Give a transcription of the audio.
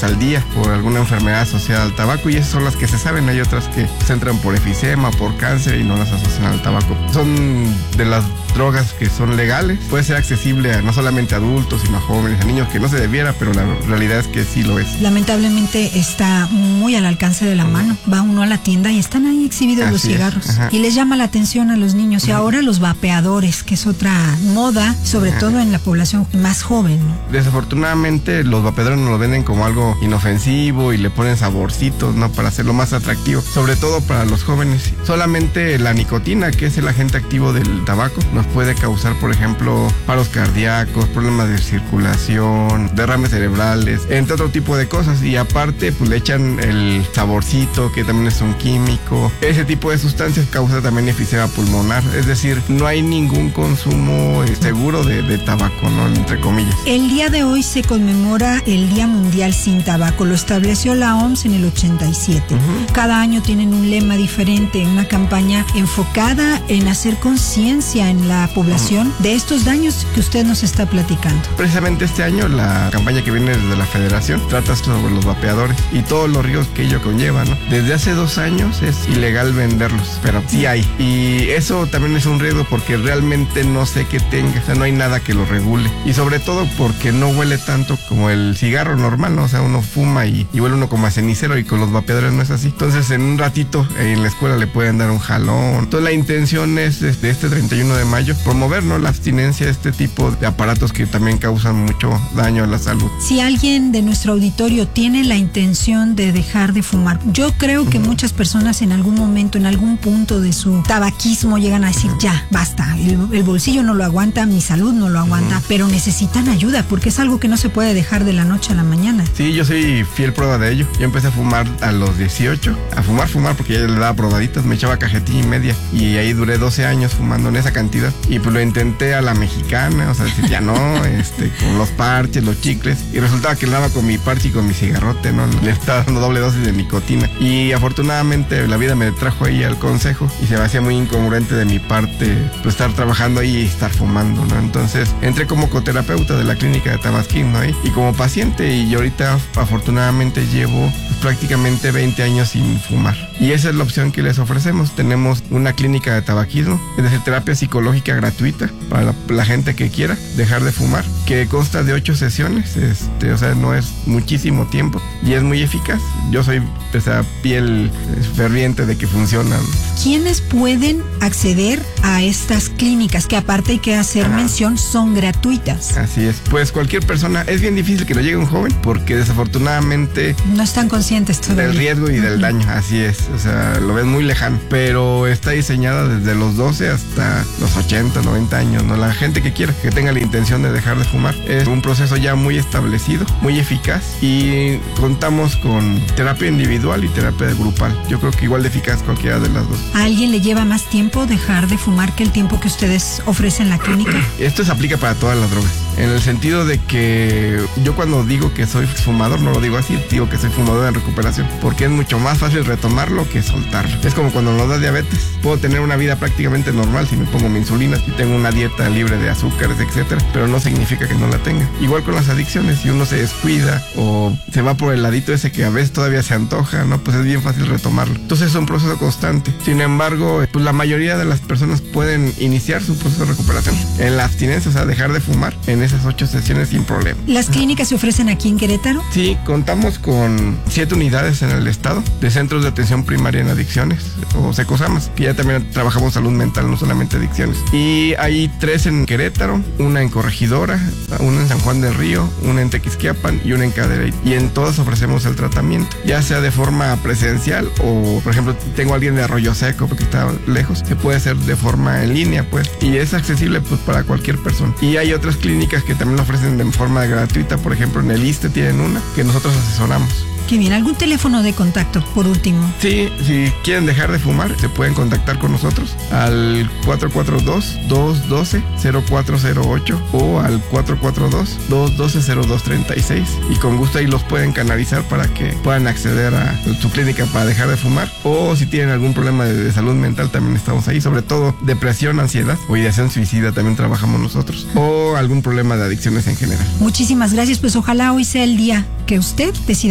pues al día por alguna enfermedad asociada al tabaco, y esas son las que se saben. Hay otras que se entran por efisema, por cáncer y no las asocian al tabaco. Son de las drogas que son legales, puede ser accesible a no solamente a adultos, sino a jóvenes, a niños, que no se debiera, pero la realidad es que sí lo es. Lamentablemente está muy al alcance de la mano. Va uno a la tienda y están ahí exhibidos los cigarros. Y les llama la atención a los niños. Y ahora los vapeadores, que es otra moda, sobre todo en la población más joven, ¿no? Desafortunadamente los vapeadores nos lo venden como algo inofensivo y le ponen saborcitos, ¿no? Para hacerlo más atractivo, sobre todo para los jóvenes. Solamente la nicotina, que es el agente activo del tabaco, nos puede causar, por ejemplo, paros cardíacos, problemas de circulación, derrames cerebrales, entre otro tipo de cosas. Y aparte, pues le echan el saborcito, que también es un químico. Ese tipo de sustancias causa también efisema pulmonar. Es decir, no hay ningún consumo seguro de tabaco, ¿no? Entre comillas. El día de hoy se conmemora el Día Mundial Sin Tabaco. Lo estableció la OMS en el 87. Cada año tienen un lema diferente, una campaña enfocada en hacer conciencia en la población de estos daños que usted nos está platicando. Precisamente este año la campaña que viene desde la Federación trata sobre los vapeadores y todos los riesgos que ello conlleva, ¿no? Desde hace 2 años es ilegal venderlos, pero sí hay. Y eso también es un riesgo porque realmente no sé qué tenga, o sea, no hay nada que lo regule. Y sobre todo porque no huele tanto como el cigarro normal, ¿no? O sea, uno fuma y huele uno como a cenicero, y con los vapeadores no es así. Entonces, en un ratito en la escuela le pueden dar un jalón. Entonces, la intención es, desde este 31 de mayo, promover, ¿no?, la abstinencia de este tipo de aparatos que también causan mucho daño a la salud. Si alguien de nuestro auditorio tiene la intención de dejar de fumar, yo creo que muchas personas en algún momento, en algún punto de su tabaquismo, llegan a decir, ya, basta, el bolsillo no lo aguanta, mi salud no lo aguanta, pero necesitan ayuda, porque es algo que no se puede dejar de la noche a la mañana. Sí, yo soy fiel prueba de ello. Yo empecé a fumar a los 18, a fumar, porque ya le daba probaditas, me echaba cajetilla y media, y ahí duré 12 años fumando en esa cantidad, y pues lo intenté a la mexicana, o sea, decir, ya no, con los parches, los chicles, y resultaba que le daba con mi parche y con mi cigarrote, ¿no? Le estaba dando doble dosis de nicotina, y afortunadamente la vida me trajo ahí al consejo, y se me hacía muy incongruente de mi parte, pues, estar trabajando ahí y estar fumando, ¿no? Entonces entré como coterapeuta de la clínica de Tabasquín, ¿no? Y como paciente, y ahorita afortunadamente llevo prácticamente 20 años sin fumar. Y esa es la opción que les ofrecemos. Tenemos una clínica de tabaquismo, es decir, terapia psicológica gratuita para la gente que quiera dejar de fumar, que consta de 8 sesiones, o sea, no es muchísimo tiempo y es muy eficaz. Yo soy esa piel ferviente de que funcionan. ¿Quiénes pueden acceder a estas clínicas, que aparte hay que hacer mención, son gratuitas? Así es, pues cualquier persona. Es bien difícil que lo llegue un joven porque desafortunadamente no están conscientes todavía del riesgo y del daño. Así es, o sea, lo ven muy lejano, pero está diseñada desde los 12 hasta los 80, 90 años, ¿no? La gente que quiera, que tenga la intención de dejar de fumar. Es un proceso ya muy establecido, muy eficaz, y contamos con terapia individual y terapia grupal. Yo creo que igual de eficaz cualquiera de las dos. ¿A alguien le lleva más tiempo dejar de fumar que el tiempo que ustedes ofrecen en la clínica? Esto se aplica para todas las drogas, en el sentido de que yo cuando digo que soy fumador no lo digo así, digo que soy fumador en recuperación, porque es mucho más fácil retomarlo que soltarlo. Es como cuando nos da diabetes, puedo tener una vida prácticamente normal si me pongo mi insulina, si tengo una dieta libre de azúcares, etcétera, pero no significa que no la tenga. Igual con las adicciones, si uno se descuida o se va por el ladito ese que a veces todavía se antoja, ¿no? Pues es bien fácil retomarlo. Entonces es un proceso constante. Sin embargo, pues la mayoría de las personas pueden iniciar su proceso de recuperación en la abstinencia, o sea, dejar de fumar en esas 8 sesiones sin problema. ¿Las clínicas se ofrecen aquí en Querétaro? Sí, contamos con 7 unidades en el estado de centros de atención primaria en adicciones, o SECOSAMAS, que ya también trabajamos salud mental, no solamente adicciones. Y hay 3 en Querétaro, una en Corregidora, una en San Juan del Río, una en Tequisquiapan y una en Cadereyta. Y en todas ofrecemos el tratamiento, ya sea de forma presencial o, por ejemplo, tengo a alguien de Arroyo Seco porque está lejos, se puede hacer de forma en línea, pues, y es accesible, pues, para cualquier persona. Y hay otras clínicas que también lo ofrecen de forma gratuita, por ejemplo, en el ISSSTE tienen una que nosotros asesoramos. Qué bien. ¿Algún teléfono de contacto, por último? Sí, si quieren dejar de fumar, se pueden contactar con nosotros al 442-212-0408 o al 442-212-0236, y con gusto ahí los pueden canalizar para que puedan acceder a su clínica para dejar de fumar. O si tienen algún problema de salud mental, también estamos ahí, sobre todo depresión, ansiedad o ideación suicida, también trabajamos nosotros, o algún problema de adicciones en general. Muchísimas gracias, pues ojalá hoy sea el día que usted decida